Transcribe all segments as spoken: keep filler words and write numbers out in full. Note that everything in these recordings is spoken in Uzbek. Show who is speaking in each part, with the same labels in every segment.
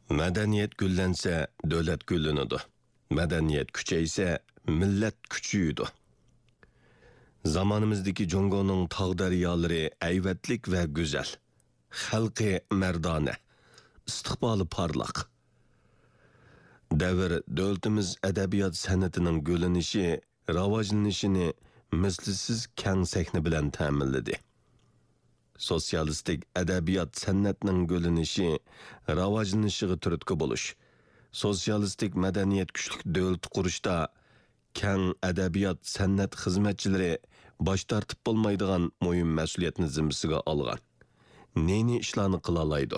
Speaker 1: Madaniyat gullansa, davlat gullanadi. Madaniyat kuchaysa, millat kuchayadi. Zamonimizdagi Jongoning tog' daryolari ayvatlik va go'zal. Xalqi mardona, istiqboli porloq. Davr davlatimiz adabiyot san'atining gullanishi, rivojlanishini mislsiz keng sahna bilan ta'minladi. Sotsialistik adabiyot san'atining gullanishi, rivojlanishiga turtki bo'lish, sotsialistik madaniyat kuchlik davlat qurishda keng adabiyot san'at xizmatchilari bosh tortib bo'lmaydigan muhim mas'uliyatni zimmasiga olgan. Neni ishlarni qila oladi?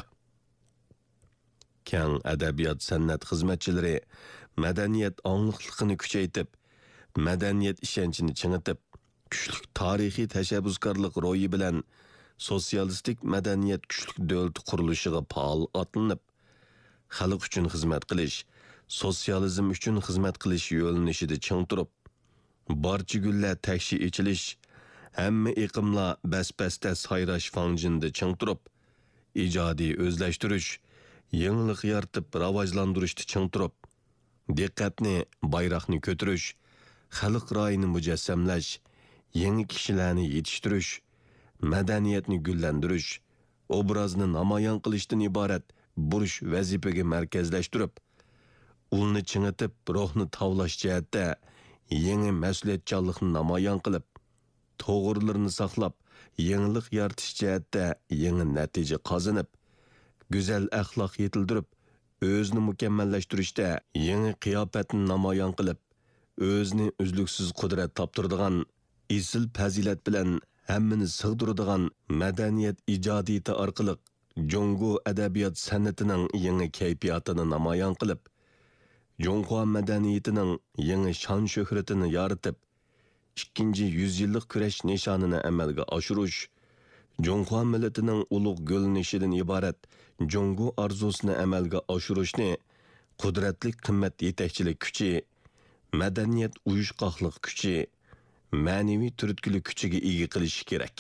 Speaker 1: Keng adabiyot san'at xizmatchilari madaniyat angliqligini kuchaytib, madaniyat ishonchini chingitib, kuchlik tarixiy tashabbuskorlik ro'yi bilan sotsialistik madaniyat kuchlik davlat qurilishiga faol otlanib, xalq uchun xizmat qilish, sotsializm uchun xizmat qilish yo'linishida ching turib, barcha gullar takshi ichilish, hamma iqimlar bas-basda sayrash fanjinda ching turib, ijodiy o'zlashtirish, yangilik yaratib rivojlantirishda ching turib, diqqatni, bayroqni ko'tarish, xalq ra'yini mujassamlash, yangi kishilarni yetishtirish, madaniyatni gullantirish, obrazni namoyon qilishdan iborat burish vazifaga markazlashtirib, ulni chingitib, ruhni tavlash jihatda yangi mas'uliyatchanlikni namoyon qilib, to'g'rilarni saqlab, yangilik yaratish jihatda yangi natija qozonib, go'zal axloq yetildirib, o'zini mukammallashtirishda yangi qiyofatni namoyon qilib, o'zini uzluksiz qudrat toptiradigan, isil fazilat bilan hammani sig'diradigan madaniyat ijodiyati orqali Jongo adabiyot san'atining yangi kayfiyatini namoyon qilib, Jongo madaniyatining yangi shon shuhratini yoritib, ikkinchi yüzyillik kurash nishonini amalga oshirish, Jongo millatining ulug' gulnishidan iborat Jongo orzusini amalga oshirishni qudratli qimmat yetakchilik kuchi, madaniyat uyushqoqlik kuchi, ma'naviy turtkilik kuchiga ega qilish kerak.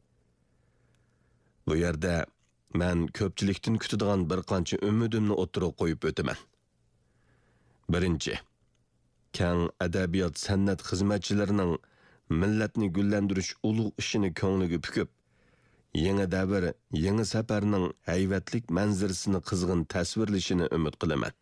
Speaker 1: Bu yerda men ko'pchilikdan kutadigan bir qancha umidimni o'tirib qo'yib o'taman. Birinchi, keng adabiyot san'at xizmatchilarining millatni gullantirish ulug' ishini ko'ngliga pukib, yangi davr, yangi safarning hayvatlik manzarasini qizg'in tasvirlashini umid qilaman.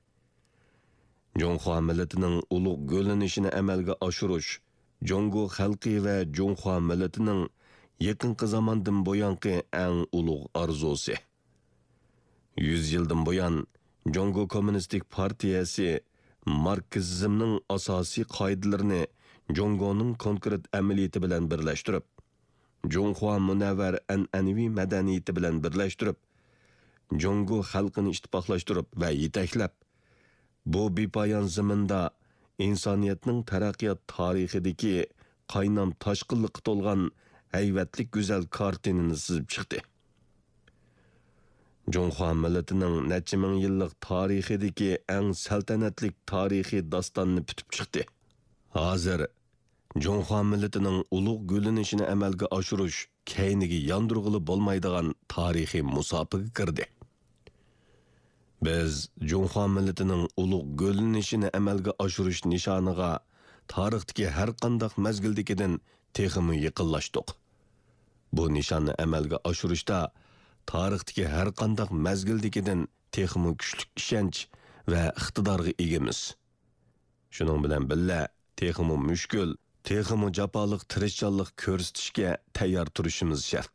Speaker 1: Jongo millatining ulug' gullanishini amalga oshirish, Jongo xalqi va Jongo millatining yaqinqi zamondan buyanqi eng ulug' orzusi. yuz yildan buyon Jongo Kommunistik partiyasi marksizmning asosiy qoidalarini Jongoning konkret amaliyati bilan birlashtirib, Jongo munavvar an'anaviy madaniyati bilan birlashtirib, Jongo xalqini ittifoqlashtirib va yetaklab, bu bepoyon zaminda insoniyatning taraqqiyot tarixidagi qaynam toshqinlikqa to'lgan hayvatlik go'zal kartinini sizib chiqdi. Jongo millatining necha ming yillik tarixidagi eng saltanatli tarixiy dostonni bitib chiqdi. Hozir Jongo millatining ulug' gullanishini amalga oshirish keyniga yondirg'ili bo'lmaydigan tarixiy musobaqa kirdi. Biz Jongo millatining ulug' gullanishini amalga oshirish nishoniga tarixdagi har qanday mazgildagidan texmi yaqinlashdik. Bu nishonni amalga oshirishda tarixdagi har qanday mazgildagidan texmi kuchli ishonch va iqtidorga egamiz. Shuning bilan birga texmi mushkul, texmi jafoliq tirishchanlik ko'rsatishga tayyor turishimiz shart.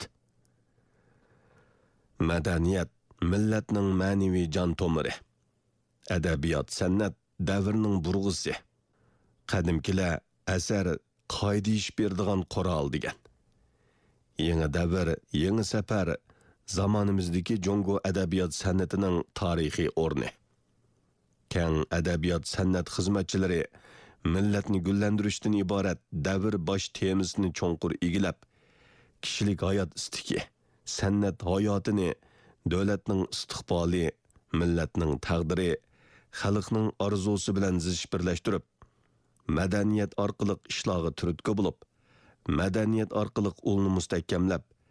Speaker 1: Madaniyat millatning ma'naviy jon tomiri. Adabiyot san'at davrning burg'isi. Qadimkilar asar qoida ish beradigan qurol degan. Yangi davr, yangi safar zamonimizdagi Jongo adabiyot san'atining tarixiy o'rni. Keng adabiyot san'at xizmatchilari millatni gullantirishdan iborat davr bosh temasini cho'nqur egilab, kishilik hayot istiki, san'at hayotini davlatning istiqboli, millatning taqdiri, xalqning orzusi bilan zish birlashtirib, madaniyat orqali ishlarga turtki bo'lib, madaniyat orqali ulni mustahkamlab,